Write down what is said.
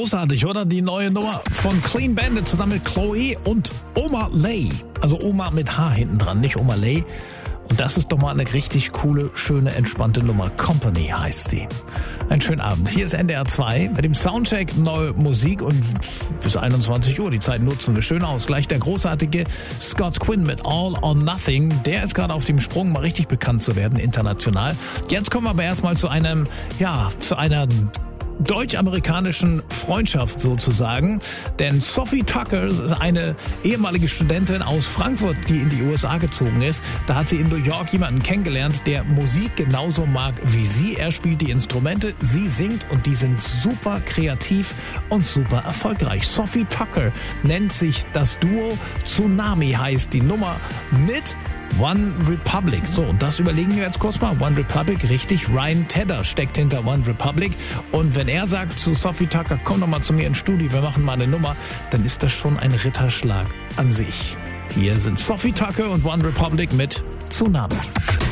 Großartig, oder? Die neue Nummer von Clean Bandit zusammen mit Chloe und Oma Lay. Also Oma mit H hinten dran, nicht Oma Lay. Und das ist doch mal eine richtig coole, schöne, entspannte Nummer. Company heißt sie. Einen schönen Abend. Hier ist NDR 2 mit dem Soundcheck, neue Musik und bis 21 Uhr. Die Zeit nutzen wir schön aus. Gleich der großartige Scott Quinn mit All or Nothing. Der ist gerade auf dem Sprung, mal richtig bekannt zu werden, international. Jetzt kommen wir aber erstmal zu einer deutsch-amerikanischen Freundschaft sozusagen, denn Sophie Tucker ist eine ehemalige Studentin aus Frankfurt, die in die USA gezogen ist. Da hat sie in New York jemanden kennengelernt, der Musik genauso mag wie sie. Er spielt die Instrumente, sie singt und die sind super kreativ und super erfolgreich. Sophie Tucker nennt sich das Duo, Tsunami heißt die Nummer mit One Republic. So, und das überlegen wir jetzt kurz mal. One Republic, richtig. Ryan Tedder steckt hinter One Republic. Und wenn er sagt zu Sophie Tucker, komm doch mal zu mir ins Studio, wir machen mal eine Nummer, dann ist das schon ein Ritterschlag an sich. Hier sind Sophie Tucker und One Republic mit Tsunami.